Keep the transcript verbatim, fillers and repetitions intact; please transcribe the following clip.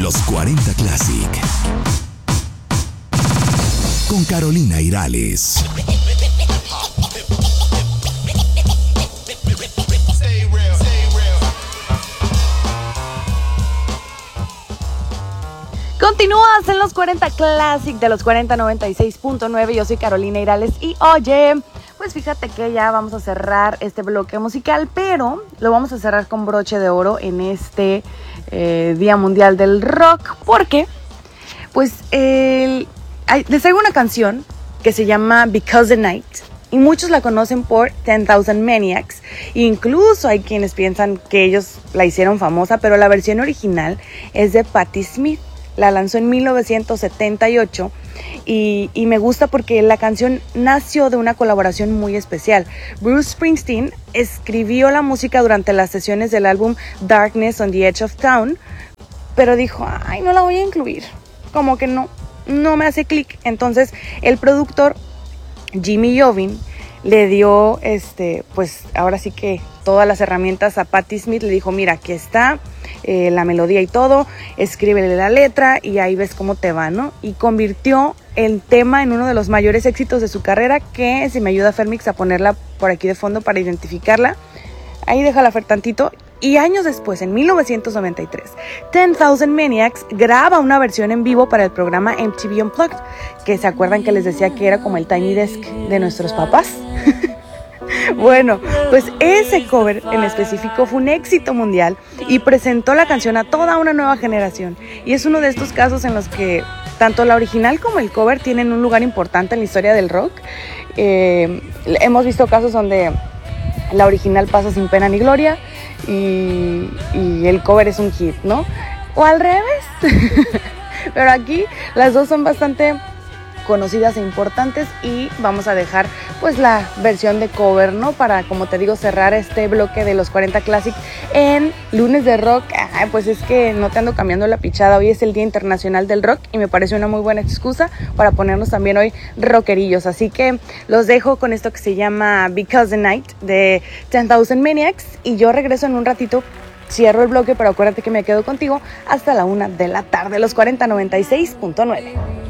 Los cuarenta Classic. Con Carolina Irales. Continúas en los cuarenta Classic de los cuarenta noventa y seis punto nueve. Yo soy Carolina Irales y oye, pues fíjate que ya vamos a cerrar este bloque musical, pero lo vamos a cerrar con broche de oro en este eh, Día Mundial del Rock, porque pues el, hay, les traigo una canción que se llama Because the Night y muchos la conocen por ten thousand Maniacs. Incluso hay quienes piensan que ellos la hicieron famosa, pero la versión original es de Patti Smith. La lanzó en mil novecientos setenta y ocho y, y me gusta porque la canción nació de una colaboración muy especial. Bruce Springsteen escribió la música durante las sesiones del álbum Darkness on the Edge of Town, pero dijo, ay, no la voy a incluir, como que no, no me hace clic. Entonces el productor Jimmy Iovine le dio, este, pues ahora sí que todas las herramientas a Patti Smith. Le dijo, mira, aquí está eh, la melodía y todo, escríbele la letra y ahí ves cómo te va, ¿no? Y convirtió el tema en uno de los mayores éxitos de su carrera, que si me ayuda Fermix a ponerla por aquí de fondo para identificarla. Ahí déjala Fer tantito. Y años después, en mil novecientos noventa y tres, ten thousand Maniacs graba una versión en vivo para el programa M T V Unplugged, que se acuerdan que les decía que era como el Tiny Desk de nuestros papás. Bueno, pues ese cover en específico fue un éxito mundial y presentó la canción a toda una nueva generación. Y es uno de estos casos en los que tanto la original como el cover tienen un lugar importante en la historia del rock. Eh, hemos visto casos donde la original pasa sin pena ni gloria y, y el cover es un hit, ¿no? O al revés. Pero aquí las dos son bastante conocidas e importantes y vamos a dejar pues la versión de cover, ¿no? Para, como te digo, cerrar este bloque de los cuarenta Classic en lunes de rock. Ay, pues es que no te ando cambiando la pichada. Hoy es el Día Internacional del Rock y me parece una muy buena excusa para ponernos también hoy rockerillos. Así que los dejo con esto que se llama Because the Night de ten thousand Maniacs y yo regreso en un ratito. Cierro el bloque, pero acuérdate que me quedo contigo hasta la una de la tarde, los cuarenta noventa y seis punto nueve.